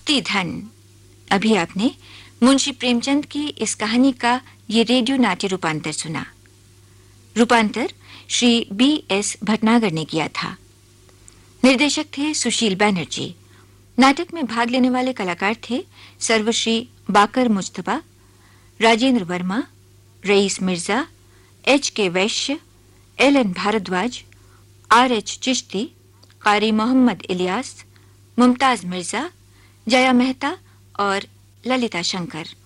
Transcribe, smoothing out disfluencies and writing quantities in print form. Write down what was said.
मुक्ति धन। अभी आपने मुंशी प्रेमचंद की इस कहानी का ये रेडियो नाट्य रूपांतर सुना। रूपांतर श्री B.S. भटनागर ने किया था। निर्देशक थे सुशील बैनर्जी। नाटक में भाग लेने वाले कलाकार थे सर्वश्री बाकर मुस्तफा, राजेंद्र वर्मा, रईस मिर्जा, H.K. वैश्य, L.N. भारद्वाज, R.H. चिश्ती, कारी मोहम्मद इलियास, मुमताज मिर्जा, जया मेहता और ललिता शंकर।